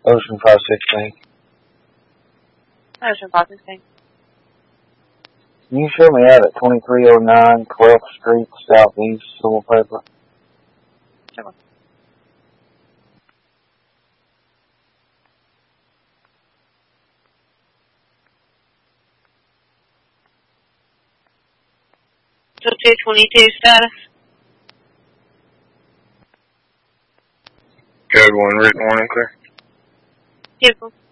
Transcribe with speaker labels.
Speaker 1: Ocean 516.
Speaker 2: Ocean 516.
Speaker 1: Can you show me out at 2309 12th Street, Southeast, Silver?
Speaker 2: Sure. So 222 status?
Speaker 3: Code 1 written warning clear.
Speaker 2: Beautiful.